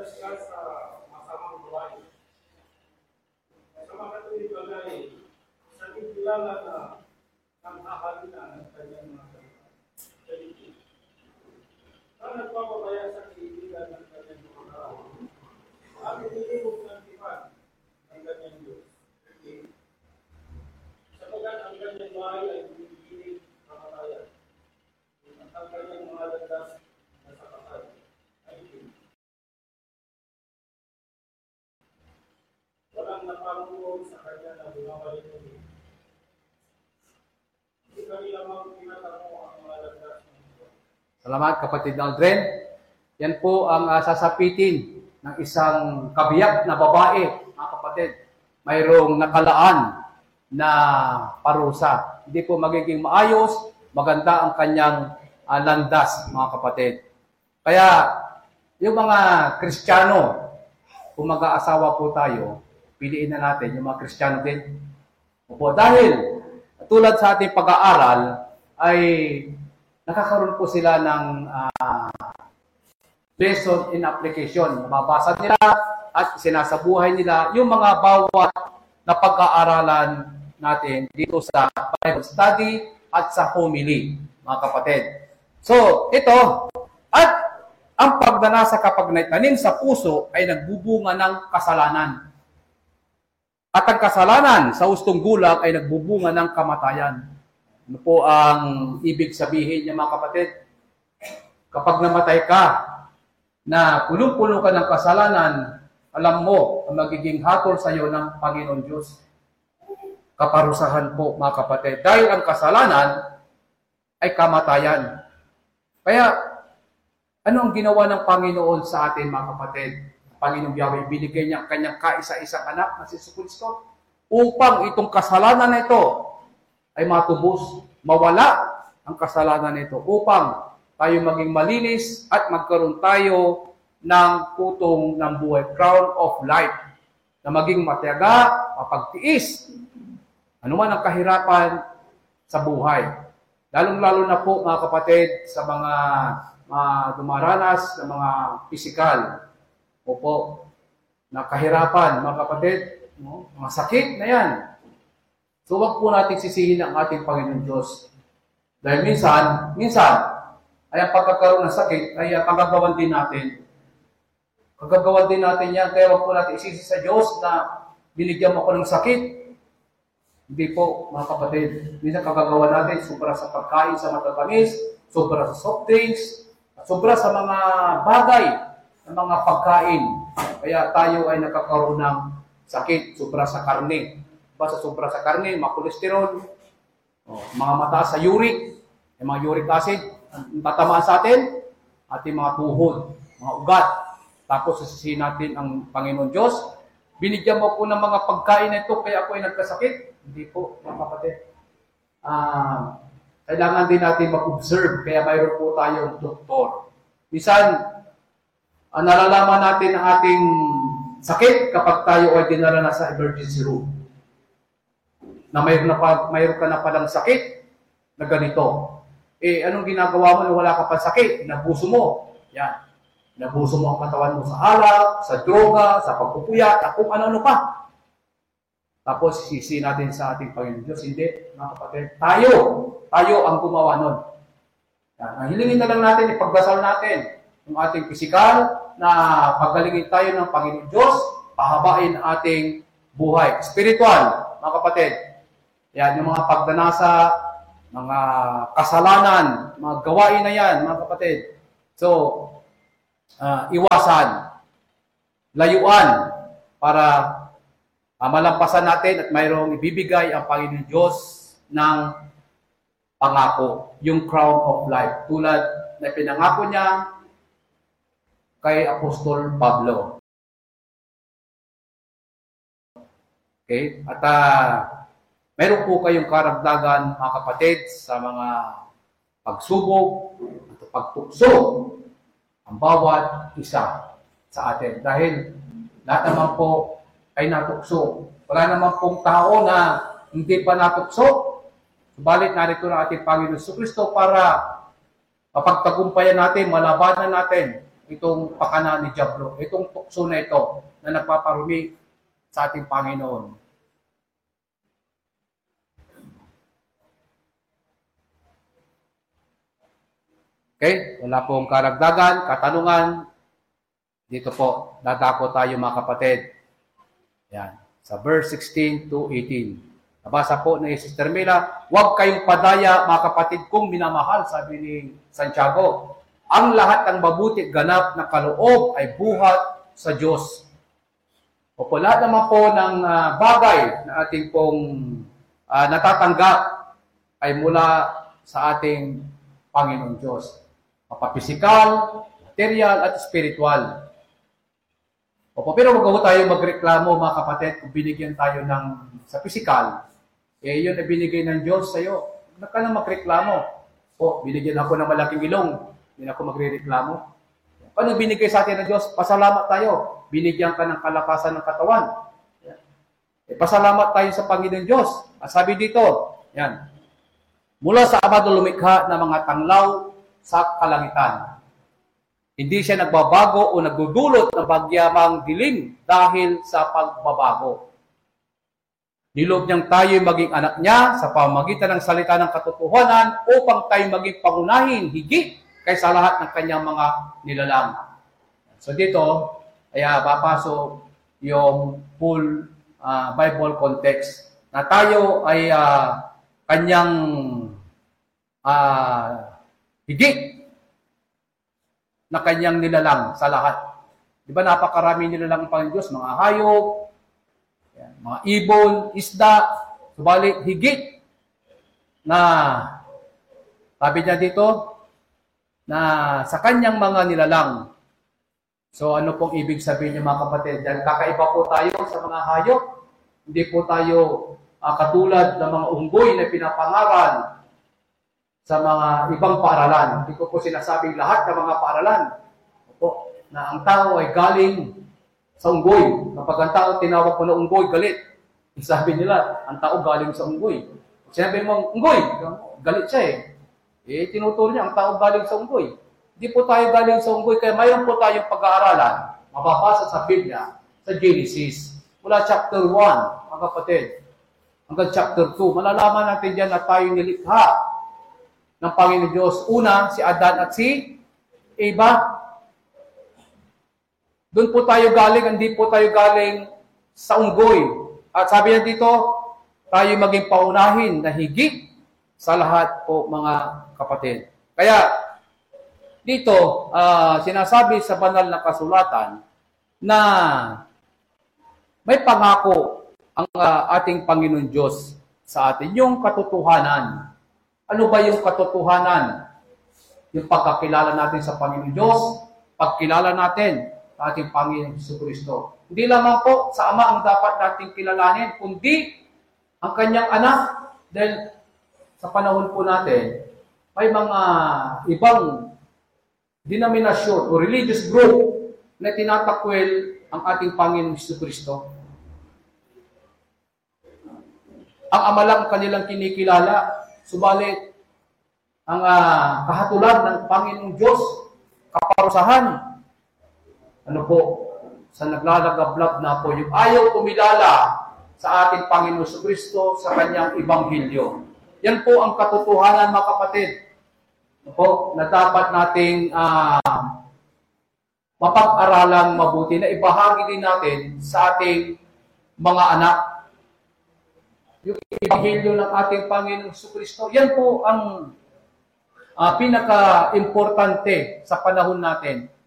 sila sa masamang buhay. Sa mga katuloy bagay, sa kibilangan na ang hahalina ng kanyang mga kaibigan. Na nagpapabaya sa kaibigan ng kanyang mga karawan. At inilibog ng tipan ng kanyang Diyos. Sapagat ang kanyang bahay ay binigilig kamatayan. At ang kanyang mga landas na sa patay ay hindi. Walang napanguod sa kanya na bumabalik ulit. Hindi kami lamang pinatamo ang mga landas ng Diyos. Salamat kapatid Aldrin. Yan po ang sasapitin ng isang kabiyak na babae, mga kapatid. Mayroong nakalaan na parusa. Hindi po magiging maayos, maganda ang kanyang landas, mga kapatid. Kaya, yung mga Kristiyano, kung mag-aasawa po tayo, piliin na natin yung mga Kristiyano din. Opo, dahil tulad sa ating pag-aaral, ay nakakaroon po sila ng lesson in application. Nababasa nila at sinasabuhay nila yung mga bawat na pag-aaralan natin dito sa Bible study at sa homily, mga kapatid. So, ito, at ang pagdanasa kapag naitanim sa puso ay nagbubunga ng kasalanan. At ang kasalanan sa hustong gulang ay nagbubunga ng kamatayan. Ano po ang ibig sabihin niya, mga kapatid? Kapag namatay ka, na punong-puno ka ng kasalanan, alam mo ang magiging hatol sa iyo ng Panginoon Diyos. Kaparusahan po, mga kapatid. Dahil ang kasalanan ay kamatayan. Kaya, ano ang ginawa ng Panginoon sa atin, mga kapatid? Panginoong Yahweh, binigay niya ang kanyang kaisa-isang anak na si Jesucristo upang itong kasalanan na ito ay matubos, mawala ang kasalanan nito upang tayo maging malinis at magkaroon tayo ng putong ng buhay, crown of life, na maging matiyaga, mapagtiis, anuman ang kahirapan sa buhay. Lalong-lalo na po, mga kapatid, sa mga dumaranas ng mga pisikal, opo, na kahirapan, mga kapatid, no? Mga sakit na yan. So, wag po natin sisihin ang ating Panginoon Diyos. Dahil minsan, ay ang pagkakaroon ng sakit ay kagagawan din natin. Kagagawan din natin yan. Kaya wag po natin isisi sa Diyos na binigyan mo ko ng sakit. Hindi po, mga kapatid. Minsan kagagawan natin, sobra sa pagkain sa matatamis, sobra sa soft drinks, at sobra sa mga bagay, ng mga pagkain. Kaya tayo ay nakakaroon ng sakit, sobra sa karne. Basta sobra sa karne, mga kolesterol, mga mataas sa uric, mga uric acid, ang tatamaan sa atin, ating mga tuhod, mga ugat. Tapos sasisihin natin ang Panginoon Diyos. Binigyan mo po ng mga pagkain na ito, kaya ako ay nagkasakit. Hindi po, mga kapatid. Kailangan din natin mag-observe, kaya mayroon po tayong doktor. Minsan, nalalaman natin ang ating sakit kapag tayo ay dinala na sa emergency room. Na mayroon ka na palang sakit na ganito. Anong ginagawa mo na wala ka pa sakit? Inabuso mo. Yan. Inabuso mo ang katawan mo sa alak, sa droga, sa pagpupuyat, at kung ano-ano pa. Tapos sisi natin sa ating Panginoon Diyos. Hindi, mga kapatid. Tayo ang gumawa nun. Yan. Hilingin na lang natin, ipagdasal natin yung ating pisikal na pagalingin tayo ng Panginoon Diyos, pahabain ating buhay. Spiritual, mga kapatid. Yan, yung mga pagdanasa, mga kasalanan, mga gawain na yan, mga kapatid. So, iwasan, layuan, para malampasan natin at mayroong ibibigay ang Panginoon Diyos ng pangako, yung crown of life. Tulad na pinangako niya kay Apostol Pablo. Okay? At meron po kayong karagdagan, mga kapatid, sa mga pagsubok at pagtukso ang bawat isa sa atin. Dahil lahat naman po ay natukso. Wala naman pong tao na hindi pa natukso. Subalit narito na ating Panginoon Jesucristo para mapagtagumpayan natin, malabanan natin itong pakana ni Diablo, itong tukso na ito na nagpaparumi sa ating Panginoon. Okay? Wala pong karagdagan, katanungan. Dito po, dadako tayo mga kapatid. Yan. Sa verse 16 to 18. Nabasa po ni Sister Mila, huwag kayong padaya mga kapatid kung minamahal, sabi ni Santiago. Ang lahat ng mabuti ganap na kaloob ay buhat sa Diyos. O po, lahat naman po ng bagay na ating pong natatanggap ay mula sa ating Panginoon Diyos. Mapapisikal, material, at spiritual. Opo, pero wag tayo magreklamo mga kapatid kung binigyan tayo sa pisikal. Yun ay binigay ng Diyos sa iyo. Huwag ka na magreklamo. O, binigyan ako ng malaking ilong. Hindi ako magre-reklamo. Ano binigay sa atin ng Diyos? Pasalamat tayo. Binigyan ka ng kalakasan ng katawan. Pasalamat tayo sa Panginoon Diyos. At sabi dito, yan, mula sa Ama lumikha ng mga tanglaw sa kalangitan. Hindi siya nagbabago o nagdudulot ng bagyamang dilim dahil sa pagbabago. Nilob niyang tayo maging anak niya sa pamamagitan ng salita ng katotohanan upang tayo maging pangunahin higit kaysa lahat ng kanyang mga nilalang. So dito, ay papasok yung full Bible context na tayo ay kanyang higit na kanyang nilalang sa lahat. Di ba napakarami nilalang ang Panginoon Diyos, mga hayop, mga ibon, isda, subalit higit na, sabi niya dito, na sa kanyang mga nilalang. So ano pong ibig sabihin niya mga kapatid? Dahil kakaiba po tayo sa mga hayop, hindi po tayo katulad ng mga unggoy na pinapangaral sa mga ibang paaralan. Hindi ko po sinasabing lahat ng mga paaralan po, na ang tao ay galing sa unggoy. Kapag ang tao tinawag po na unggoy, galit. Sabi nila, ang tao galing sa unggoy. Sinabi mo, unggoy, galit siya tinuturo niya, ang tao galing sa unggoy. Hindi po tayo galing sa unggoy, kaya mayroon po tayong pag-aaralan, mababasa sa Biblia, sa Genesis, mula chapter 1, mga kapatid, hanggang chapter 2, malalaman natin dyan na tayo nilikha ng Panginoon Diyos. Una, si Adan at si Eva. Doon po tayo galing, hindi po tayo galing sa unggoy. At sabi niya dito, tayo maging paunahin na higit sa lahat po mga kapatid. Kaya dito, sinasabi sa banal na kasulatan na may pangako ang ating Panginoon Diyos sa atin, yung katotohanan. Ano ba yung katotohanan? Yung pagkakilala natin sa Panginoon Diyos, pagkilala natin sa ating Panginoon Jesucristo. Hindi lamang po sa Ama ang dapat nating kilalanin, kundi ang kanyang anak. Dahil sa panahon po natin, may mga ibang denominasyon o religious group na tinatakwil ang ating Panginoon Jesucristo. Ang Ama lang kanilang kinikilala. Subalit, ang kahatulan ng Panginoong Diyos, kaparusahan, ano po, sa naglalagablab na po, yung ayaw kumilala sa ating Panginoon Jesucristo sa kanyang Ebanghelyo. Yan po ang katotohanan, mga kapatid, ano po, na dapat nating mapag-aralang mabuti, na ibahagi din natin sa ating mga anak. Yung Ebanghelyo ng ating Panginoon Jesucristo, yan po ang pinaka-importante sa panahon natin